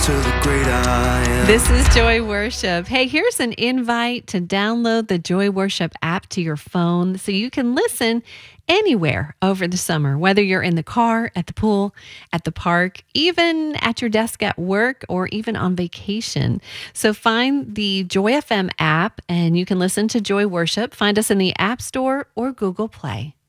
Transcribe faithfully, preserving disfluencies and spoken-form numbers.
To the great I am. This is Joy Worship. Hey, here's an invite to download the Joy Worship app to your phone so you can listen anywhere over the summer, whether you're in the car, at the pool, at the park, even at your desk at work, or even on vacation. So find the Joy F M app and you can listen to Joy Worship. Find us in the App Store or Google Play.